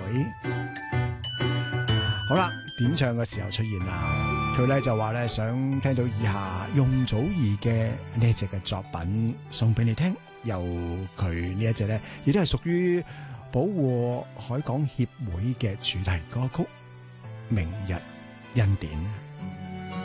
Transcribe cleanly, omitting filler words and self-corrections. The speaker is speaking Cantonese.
好啦，點唱嘅時候出現啦，佢咧就話咧想聽到以下容祖兒嘅呢一隻嘅作品送俾你聽，由佢呢一隻咧亦都係屬於保護海港協會嘅主題歌曲《明日恩典》。